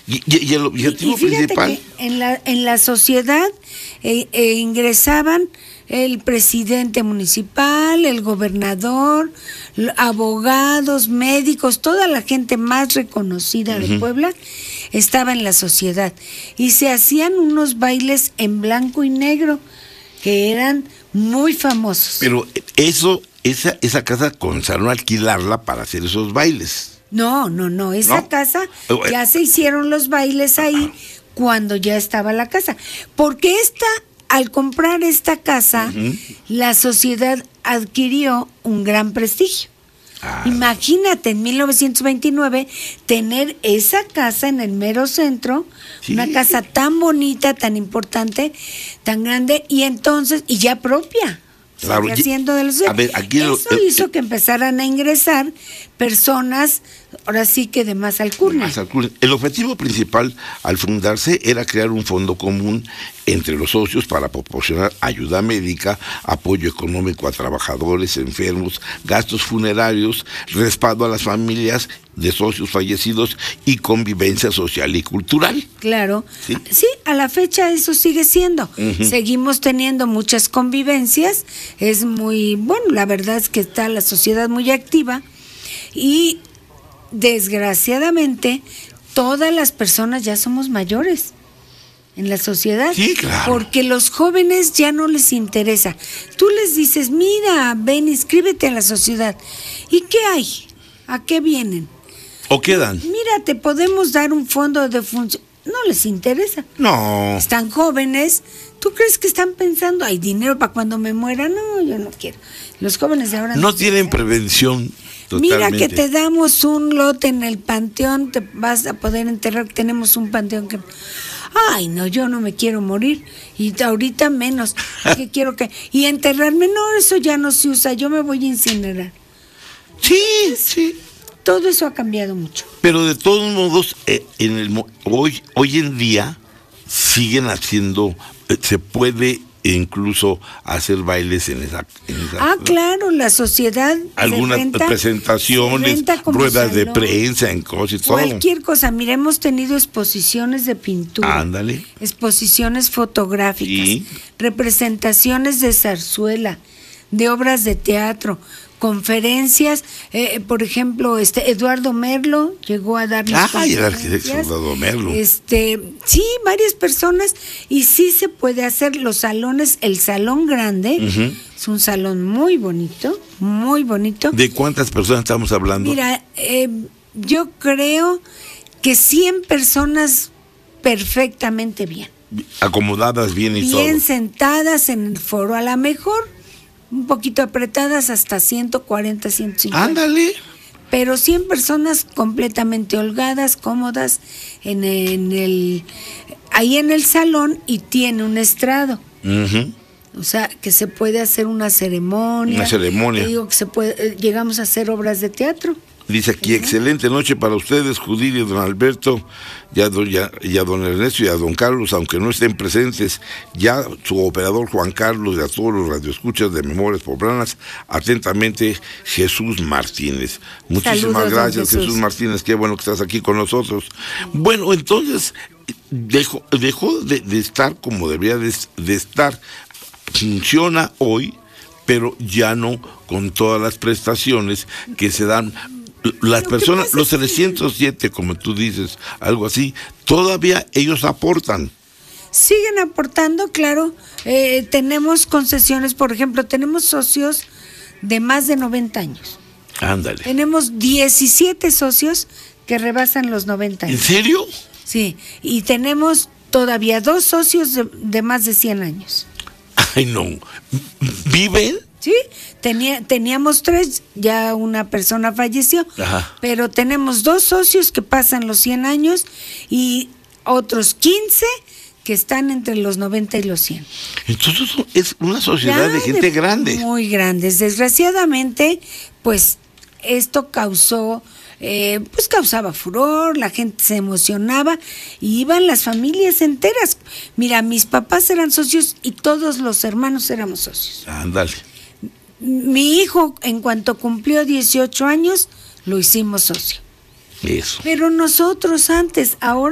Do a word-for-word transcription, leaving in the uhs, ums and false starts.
Y, y, y el objetivo y, y fíjate principal... que en la, en la sociedad eh, eh, ingresaban el presidente municipal, el gobernador, abogados, médicos, toda la gente más reconocida uh-huh. de Puebla estaba en la sociedad. Y se hacían unos bailes en blanco y negro que eran muy famosos. Pero eso, esa, esa casa comenzaron a alquilarla para hacer esos bailes. No, no, no, esa ¿No? casa ya se hicieron los bailes ahí cuando ya estaba la casa. Porque esta... Al comprar esta casa, uh-huh. la sociedad adquirió un gran prestigio. Ah. Imagínate, en mil novecientos veintinueve, tener esa casa en el mero centro, sí. una casa tan bonita, tan importante, tan grande, y entonces, y ya propia. Claro, haciendo de los... a ver, aquí Eso lo, eh, hizo que empezaran a ingresar personas, ahora sí que de más alcurnia. Más alcurnia. El objetivo principal al fundarse era crear un fondo común entre los socios para proporcionar ayuda médica, apoyo económico a trabajadores, enfermos, gastos funerarios, respaldo a las familias de socios fallecidos y convivencia social y cultural. Claro, sí, sí a la fecha eso sigue siendo. Uh-huh. Seguimos teniendo muchas convivencias, es muy, bueno, la verdad es que está la sociedad muy activa y desgraciadamente todas las personas ya somos mayores en la sociedad, sí, claro. porque los jóvenes ya no les interesa. Tú les dices, mira, ven, inscríbete a la sociedad. ¿Y qué hay? ¿A qué vienen? ¿O qué dan? Mira, te podemos dar un fondo de función. No les interesa. No. Están jóvenes. ¿Tú crees que están pensando, hay dinero para cuando me muera? No, yo no quiero. Los jóvenes de ahora... No, no tienen prevención. Totalmente. Mira que te damos un lote en el panteón, te vas a poder enterrar, tenemos un panteón que... Ay, no, yo no me quiero morir, y ahorita menos, que quiero que... Y enterrarme, no, eso ya no se usa, yo me voy a incinerar. Sí, sí. Todo eso ha cambiado mucho. Pero de todos modos, eh, en el hoy, hoy en día, siguen haciendo, eh, se puede... e incluso hacer bailes en esa... En esa ah, claro, la sociedad... Algunas renta, presentaciones, ruedas salón, de prensa, en cosas y todo. Cualquier cosa. Mira, hemos tenido exposiciones de pintura. Ándale. Exposiciones fotográficas. ¿Sí? Representaciones de zarzuela, de obras de teatro, conferencias, eh, por ejemplo, este Eduardo Merlo llegó a darnos ah, conferencias. Ah, el arquitecto Eduardo Merlo. Este, sí, varias personas, y sí se puede hacer los salones, el salón grande, uh-huh. es un salón muy bonito, muy bonito. ¿De cuántas personas estamos hablando? Mira, eh, yo creo que cien personas perfectamente bien. Acomodadas bien y bien todo. Bien sentadas en el foro, a lo mejor un poquito apretadas hasta ciento cuarenta, ciento cincuenta. Ándale. Pero cien personas completamente holgadas, cómodas, en, en el ahí en el salón, y tiene un estrado. Uh-huh. O sea, que se puede hacer una ceremonia. Una ceremonia. Te digo que se puede, llegamos a hacer obras de teatro. Dice aquí, ¿sí? Excelente noche para ustedes, Judith y don Alberto, y a, don, ya, y a don Ernesto y a don Carlos, aunque no estén presentes, ya su operador Juan Carlos, y a todos los radioescuchas de Memorias Poblanas, atentamente, Jesús Martínez. Muchísimas Saludos, gracias, Jesús. Jesús Martínez, qué bueno que estás aquí con nosotros. Bueno, entonces, dejó, dejó de, de estar como debería de, de estar, funciona hoy, pero ya no con todas las prestaciones que se dan. Las personas, los trescientos siete, como tú dices, algo así, todavía ellos aportan. Siguen aportando, claro. Eh, tenemos concesiones, por ejemplo, tenemos socios de más de noventa años. Ándale. Tenemos diecisiete socios que rebasan los noventa años. ¿En serio? Sí, y tenemos todavía dos socios de, de más de cien años. Ay, no. ¿Viven? Sí, tenía, teníamos tres, ya una persona falleció. Ajá. Pero tenemos dos socios que pasan los cien años y otros quince que están entre los noventa y los cien. Entonces es una sociedad ya de gente de, grande. Muy grandes. Desgraciadamente, pues esto causó, eh, pues causaba furor, la gente se emocionaba y iban las familias enteras. Mira, mis papás eran socios y todos los hermanos éramos socios. Ándale. Mi hijo, en cuanto cumplió dieciocho años, lo hicimos socio. Eso. Pero nosotros antes, ahora